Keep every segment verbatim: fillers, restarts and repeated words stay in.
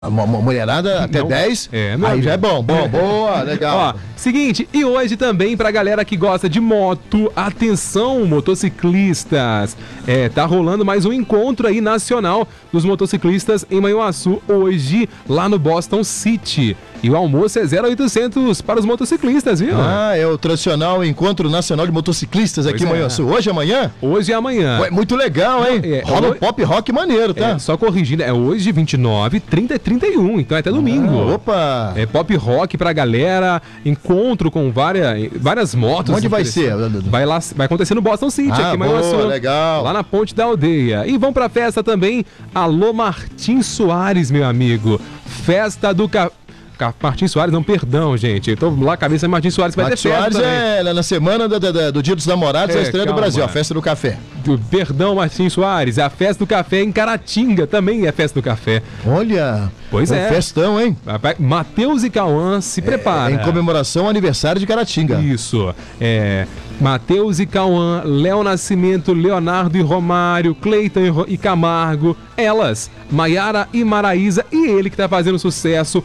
A mulherada até Não, dez, é, meu aí amigo. já é bom, bom, boa, legal. Ó, seguinte, e hoje também pra galera que gosta de moto, atenção motociclistas, é, tá rolando mais um encontro aí nacional dos motociclistas em Manhuaçu hoje, lá no Boston City. E o almoço é zero oitocentos para os motociclistas, viu? Ah, é o tradicional Encontro Nacional de Motociclistas aqui Pois em é. Manhuaçu. Hoje, amanhã? Hoje e amanhã. Ué, muito legal, hein? É, Rola um hoje- pop rock maneiro, tá? É, só corrigindo, é hoje vinte e nove, trinta e trinta e um, então é até domingo. Ah, opa! É pop rock pra galera, encontro com várias, várias motos. Onde vai ser? Vai lá, vai acontecer no Boston City, Ah, aqui em boa, Manhuaçu, legal. lá na Ponte da Aldeia. E vão pra festa também, alô Martim Soares, meu amigo. Festa do Café. Martim Soares, não, perdão, gente. Eu tô lá, cabeça de Martim Soares, vai Martim ter festa Soares também. é na semana do, do, do Dia dos Namorados, é, É, a estreia calma. do Brasil, a festa do café. Perdão, Martim Soares, a festa do café em Caratinga também é festa do café. Olha, Pois um é. festão, hein? Rapaz, Matheus e Cauã se prepara. É em comemoração ao aniversário de Caratinga. Isso. É, Matheus e Cauã, Léo Nascimento, Leonardo e Romário, Cleiton e, Ro- e Camargo, elas, Maiara e Maraísa e ele que tá fazendo sucesso,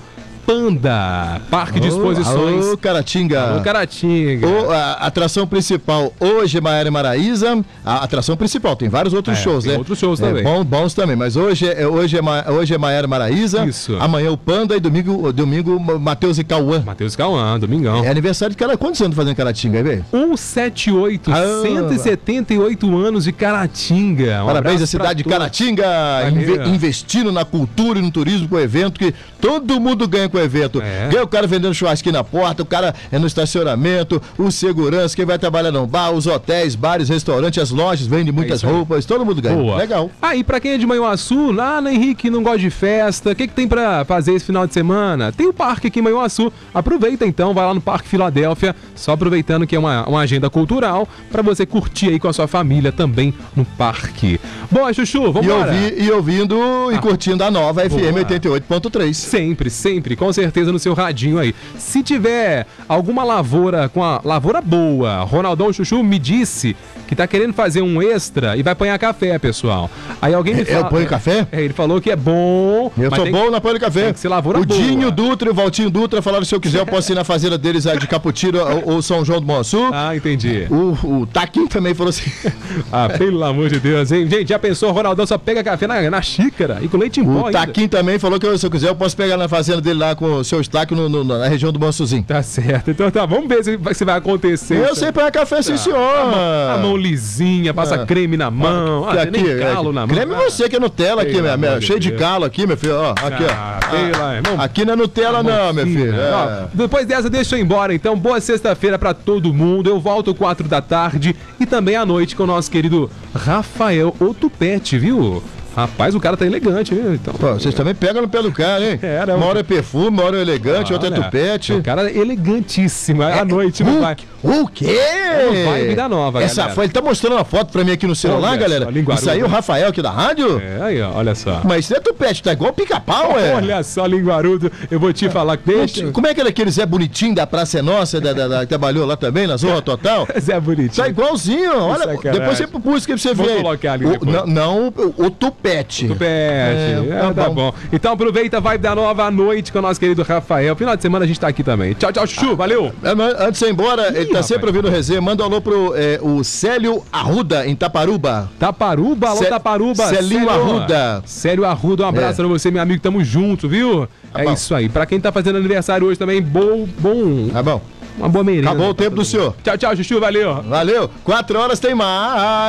Panda, Parque de Exposições. Ô, Caratinga. Alô, Caratinga. O, a atração principal hoje é Maiara e Maraísa. A atração principal, tem vários outros É, shows, tem né? outros shows É, também. bom- bons também, mas hoje é, hoje é, Ma- hoje é Maiara e Maraísa. Isso. Amanhã o Panda e domingo, domingo Matheus e Cauã. Matheus e Cauã, domingão. É aniversário de cara. Quantos anos fazendo Caratinga aí, velho? cento e setenta e oito, Ah. cento e setenta e oito anos de Caratinga. Um Parabéns abraço à cidade de pra todos. Caratinga, Valeu. inve- investindo na cultura e no turismo com o evento, que todo mundo ganha com o evento. É. Ganha o cara vendendo churrasquinho na porta, o cara é no estacionamento, o segurança, quem vai trabalhar no bar, os hotéis, bares, restaurantes, as lojas, vende muitas isso aí. roupas, todo mundo ganha. Boa. Legal. Aí, pra quem é de Manhuaçu, lá na Henrique não gosta de festa, o que, que tem pra fazer esse final de semana? Tem o parque aqui em Manhuaçu. Aproveita então, vai lá no Parque Filadélfia, só aproveitando que é uma, uma agenda cultural, pra você curtir aí com a sua família também no parque. Bom, Chuchu, vamos E, embora. ouvi, e ouvindo e curtindo a nova F M Boa. oitenta e oito ponto três. Sempre, sempre, com certeza no seu radinho aí. Se tiver alguma lavoura com a lavoura boa, Ronaldão Chuchu me disse que tá querendo fazer um extra e vai apanhar café, pessoal. Aí alguém me É, fala... eu ponho café? É, ele falou que é bom. Eu mas sou tem bom na Pão de Café. tem que ser lavoura o boa. Dinho Dutra e o Valtinho Dutra falaram que se eu quiser eu posso ir na fazenda deles aí de Caputiro ou, ou São João do Manhuaçu. Ah, entendi. O, o Taquinho também falou assim. Ah, pelo amor de Deus, hein? Gente, já pensou, Ronaldão só pega café na, na xícara e com leite em pó O ainda. Taquinho também falou que eu, se eu quiser eu posso pegar na fazenda dele lá com o seu Estaque no, no- na região do Mansuzinho. Tá certo. Então tá, vamos ver se vai, se vai acontecer. Eu isso. sei pegar café, sim, senhor. A mão lisinha, passa Ah. creme na mão. Que Ah, tem nem calo é, na mão. creme você que é Nutella aqui, Pelo minha, minha, amor de cheio de Deus. calo aqui, meu filho. Ó, aqui, Ah, ó. sei lá, irmão. Aqui não é Nutella, não, meu filho. É. Ó, depois dessa, deixa eu ir embora. Então, boa sexta-feira pra todo mundo. Eu volto quatro da tarde e também à noite com o nosso querido Rafael Otupete, viu? Rapaz, o cara tá elegante, viu? Então, Pô, vocês também pegam no pé do cara, hein? É, não. Uma hora é perfume, uma hora é elegante, outra é olha, tupete. O cara é elegantíssimo. À noite não o, vai. O quê? Não vai vida nova, Essa galera. foi, ele tá mostrando uma foto pra mim aqui no celular, Olha galera. só, linguarudo. Isso aí é o Rafael aqui da rádio? É, aí, ó, olha só. Mas isso é tupete, tá igual pica-pau, é? Olha só, linguarudo. Eu vou te falar que deixa. Como é que era aquele Zé Bonitinho da Praça é Nossa, da, da- da- que trabalhou lá também, na Zorra Total? Zé bonitinho. Tá igualzinho, olha. sacanagem. Depois você busca pra você Vou ver. colocar ali O- depois. não, não, o, o tupete. Tupete. É, É, tá tá bom. bom. Então aproveita a vibe da nova noite com o nosso querido Rafael. Final de semana a gente tá aqui também. Tchau, tchau, Chuchu. Valeu. É, mas Antes de ir embora, ele tá rapaz. sempre ouvindo o resenha. Manda um alô pro é, o Célio Arruda, em Taparuba. Taparuba, alô Cé- Taparuba. Celinho Célio. Arruda. Célio Arruda, um abraço É. pra você, meu amigo. Tamo junto, viu? Tá é bom. isso aí. Pra quem tá fazendo aniversário hoje também, bom, bom, Tá bom. uma boa merenda. Acabou o tempo do senhor. Tchau, tchau, Chuchu. Valeu. Valeu. Quatro horas tem mais.